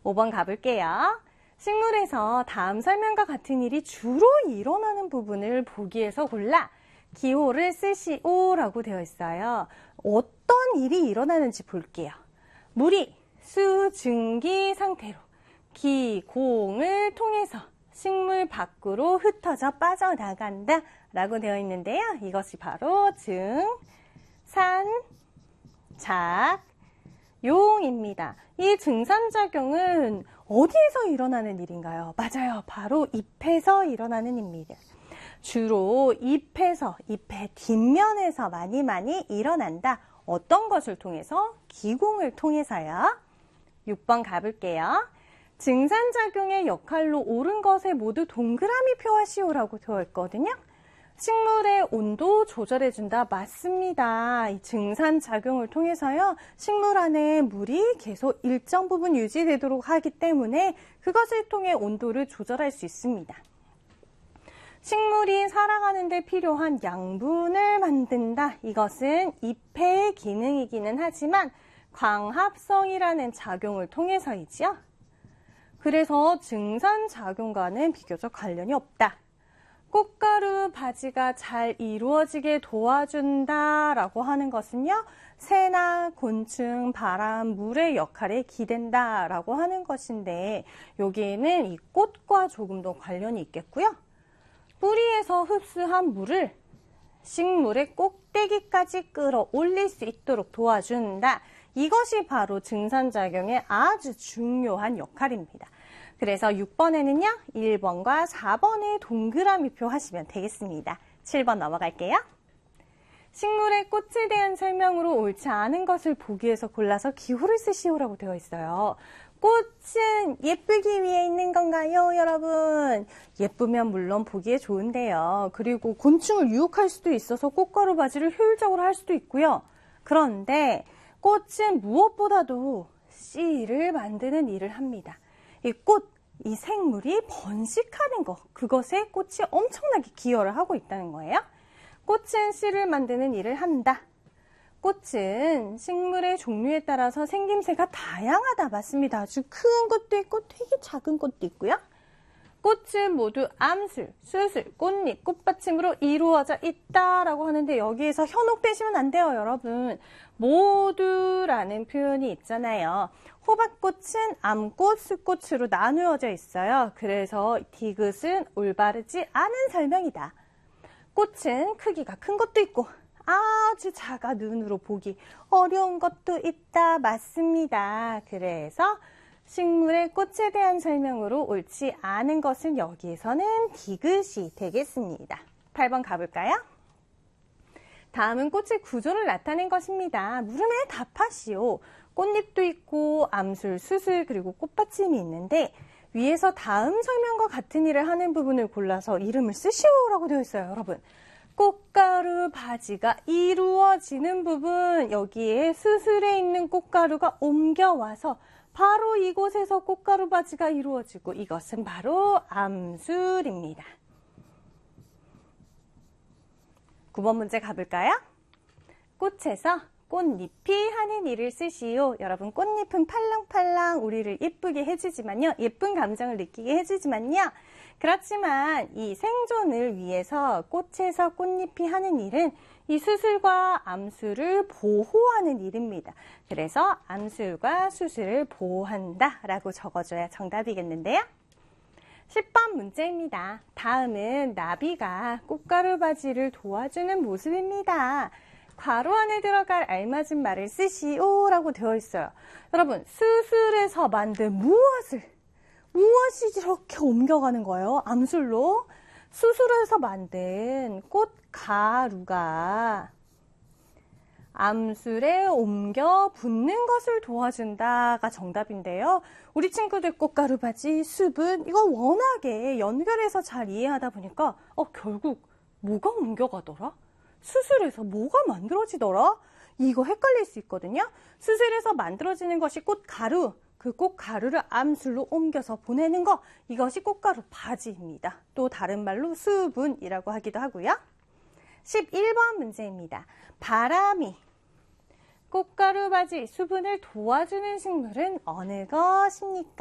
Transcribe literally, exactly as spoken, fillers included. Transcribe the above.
오 번 가볼게요. 식물에서 다음 설명과 같은 일이 주로 일어나는 부분을 보기에서 골라 기호를 쓰시오라고 되어 있어요. 어떤 일이 일어나는지 볼게요. 물이 수증기 상태로 기공을 통해서 식물 밖으로 흩어져 빠져나간다 라고 되어 있는데요. 이것이 바로 증산작용입니다. 이 증산작용은 어디에서 일어나는 일인가요? 맞아요. 바로 잎에서 일어나는 일입니다. 주로 잎에서, 잎의 뒷면에서 많이 많이 일어난다. 어떤 것을 통해서? 기공을 통해서요. 육 번 가볼게요. 증산작용의 역할로 옳은 것에 모두 동그라미 표하시오라고 되어 있거든요. 식물의 온도 조절해준다. 맞습니다. 이 증산작용을 통해서요. 식물 안에 물이 계속 일정 부분 유지되도록 하기 때문에 그것을 통해 온도를 조절할 수 있습니다. 식물이 살아가는 데 필요한 양분을 만든다. 이것은 잎의 기능이기는 하지만 광합성이라는 작용을 통해서이지요. 그래서 증산작용과는 비교적 관련이 없다. 꽃가루 바지가 잘 이루어지게 도와준다라고 하는 것은요. 새나 곤충, 바람, 물의 역할에 기댄다라고 하는 것인데 여기에는 이 꽃과 조금 더 관련이 있겠고요. 뿌리에서 흡수한 물을 식물의 꼭대기까지 끌어올릴 수 있도록 도와준다. 이것이 바로 증산작용의 아주 중요한 역할입니다. 그래서 육 번에는요. 일 번과 사 번에 동그라미표 하시면 되겠습니다. 칠 번 넘어갈게요. 식물의 꽃에 대한 설명으로 옳지 않은 것을 보기 위해서 골라서 기호를 쓰시오라고 되어 있어요. 꽃은 예쁘기 위해 있는 건가요, 여러분? 예쁘면 물론 보기에 좋은데요. 그리고 곤충을 유혹할 수도 있어서 꽃가루 바지를 효율적으로 할 수도 있고요. 그런데 꽃은 무엇보다도 씨를 만드는 일을 합니다. 이 꽃, 이 생물이 번식하는 것, 그것에 꽃이 엄청나게 기여를 하고 있다는 거예요. 꽃은 씨를 만드는 일을 한다. 꽃은 식물의 종류에 따라서 생김새가 다양하다. 맞습니다. 아주 큰 꽃도 있고 되게 작은 꽃도 있고요. 꽃은 모두 암술, 수술, 꽃잎, 꽃받침으로 이루어져 있다라고 하는데 여기에서 현혹 빼시면 안 돼요, 여러분. 모두라는 표현이 있잖아요. 호박꽃은 암꽃, 수꽃으로 나누어져 있어요. 그래서 디귿은 올바르지 않은 설명이다. 꽃은 크기가 큰 것도 있고 아주 작아 눈으로 보기 어려운 것도 있다. 맞습니다. 그래서 식물의 꽃에 대한 설명으로 옳지 않은 것은 여기에서는 디귿이 되겠습니다. 팔 번 가볼까요? 다음은 꽃의 구조를 나타낸 것입니다. 물음에 답하시오. 꽃잎도 있고 암술, 수술, 그리고 꽃받침이 있는데 위에서 다음 설명과 같은 일을 하는 부분을 골라서 이름을 쓰시오라고 되어 있어요. 여러분, 꽃가루 바지가 이루어지는 부분, 여기에 수술에 있는 꽃가루가 옮겨와서 바로 이곳에서 꽃가루 바지가 이루어지고 이것은 바로 암술입니다. 구 번 문제 가볼까요? 꽃에서 꽃잎이 하는 일을 쓰시오. 여러분, 꽃잎은 팔랑팔랑 우리를 예쁘게 해주지만요. 예쁜 감정을 느끼게 해주지만요. 그렇지만 이 생존을 위해서 꽃에서 꽃잎이 하는 일은 이 수술과 암술을 보호하는 일입니다. 그래서 암술과 수술을 보호한다 라고 적어줘야 정답이겠는데요. 십 번 문제입니다. 다음은 나비가 꽃가루 바지를 도와주는 모습입니다. 괄호 안에 들어갈 알맞은 말을 쓰시오 라고 되어 있어요. 여러분, 수술에서 만든 무엇을, 무엇이 이렇게 옮겨가는 거예요? 암술로. 수술에서 만든 꽃가루가 암술에 옮겨 붙는 것을 도와준다가 정답인데요. 우리 친구들 꽃가루 바지, 수분, 이거 워낙에 연결해서 잘 이해하다 보니까 어, 결국 뭐가 옮겨가더라? 수술에서 뭐가 만들어지더라? 이거 헷갈릴 수 있거든요. 수술에서 만들어지는 것이 꽃가루, 그 꽃가루를 암술로 옮겨서 보내는 것, 이것이 꽃가루 바지입니다. 또 다른 말로 수분이라고 하기도 하고요. 십일 번 문제입니다. 바람이 꽃가루 바지, 수분을 도와주는 식물은 어느 것입니까?